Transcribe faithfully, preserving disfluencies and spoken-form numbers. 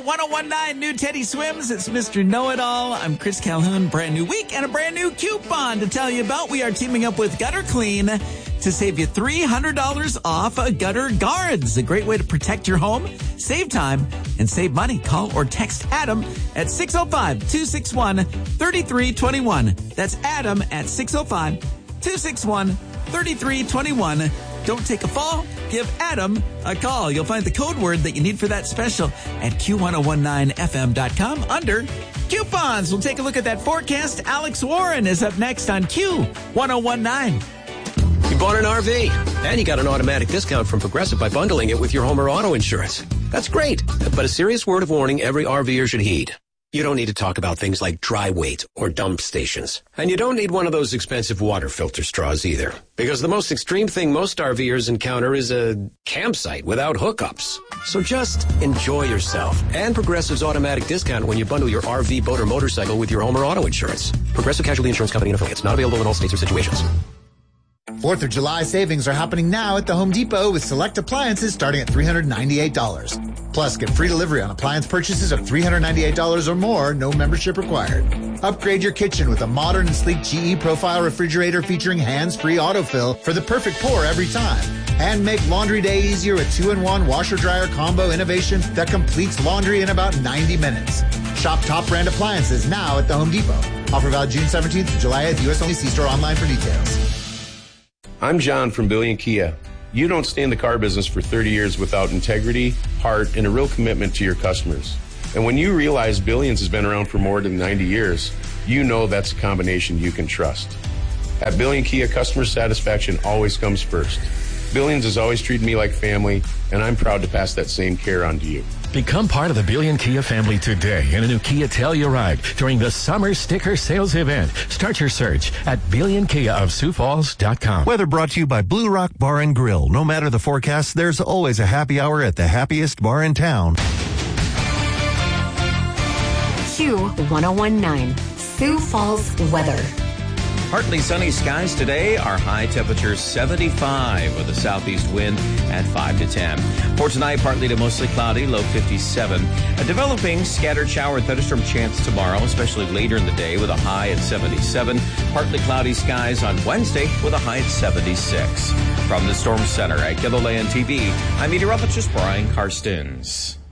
one oh one nine New Teddy Swims. It's Mister Know-It-All. I'm Chris Calhoun. Brand new week and a brand new coupon to tell you about. We are teaming up with Gutter Clean to save you three hundred dollars off a Gutter Guards. A great way to protect your home, save time, and save money. Call or text Adam at six oh five, two six one, three three two one. That's Adam at six oh five, two six one, three three two one. Don't take a fall. Give Adam a call. You'll find the code word that you need for that special at Q ten nineteen F M dot com under coupons. We'll take a look at that forecast. Alex Warren is up next on Q ten nineteen. You bought an R V, and you got an automatic discount from Progressive by bundling it with your home or auto insurance. That's great, but a serious word of warning every RVer should heed. You don't need to talk about things like dry weight or dump stations. And you don't need one of those expensive water filter straws either. Because the most extreme thing most RVers encounter is a campsite without hookups. So just enjoy yourself and Progressive's automatic discount when you bundle your R V, boat, or motorcycle with your home or auto insurance. Progressive Casualty Insurance Company and affiliates. Not available in all states or situations. Fourth of July savings are happening now at the Home Depot with select appliances starting at three hundred ninety-eight dollars. Plus, get free delivery on appliance purchases of three hundred ninety-eight dollars or more, no membership required. Upgrade your kitchen with a modern and sleek G E Profile refrigerator featuring hands-free autofill for the perfect pour every time. And make laundry day easier with two in one washer-dryer combo innovation that completes laundry in about ninety minutes. Shop top brand appliances now at the Home Depot. Offer valid June seventeenth to July eighth. U S only. See store online for details. I'm John from Billion Kia. You don't stay in the car business for thirty years without integrity, heart, and a real commitment to your customers. And when you realize Billions has been around for more than ninety years, you know that's a combination you can trust. At Billion Kia, customer satisfaction always comes first. Billions has always treated me like family, and I'm proud to pass that same care on to you. Become part of the Billion Kia family today in a new Kia Telluride during the Summer Sticker Sales Event. Start your search at billion kia of sioux falls dot com. Weather brought to you by Blue Rock Bar and Grill. No matter the forecast, there's always a happy hour at the happiest bar in town. Q ten nineteen, Sioux Falls weather. Partly sunny skies today. Our high temperature seventy-five with a southeast wind at five to ten. For tonight, partly to mostly cloudy, low fifty-seven. A developing scattered shower and thunderstorm chance tomorrow, especially later in the day with a high at seventy-seven. Partly cloudy skies on Wednesday with a high at seventy-six. From the Storm Center at K L O L A N T V, I'm meteorologist Brian Karstens.